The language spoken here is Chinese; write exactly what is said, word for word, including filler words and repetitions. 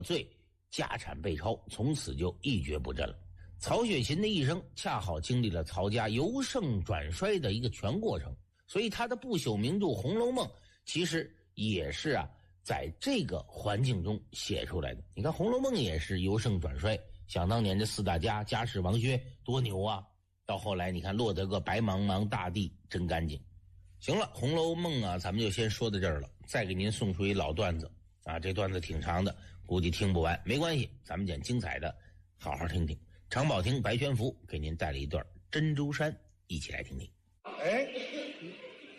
罪，家产被抄，从此就一蹶不振了。曹雪芹的一生恰好经历了曹家由盛转衰的一个全过程，所以他的不朽名著《红楼梦》其实也是啊在这个环境中写出来的。你看《红楼梦》也是由盛转衰，想当年这四大家家世王薛多牛啊，到后来你看落得个白茫茫大地真干净。行了，《红楼梦》啊咱们就先说到这儿了，再给您送出一老段子啊，这段子挺长的，估计听不完，没关系，咱们捡精彩的好好听听。常宝听白宣福给您带了一段珍珠山，一起来听听。 哎。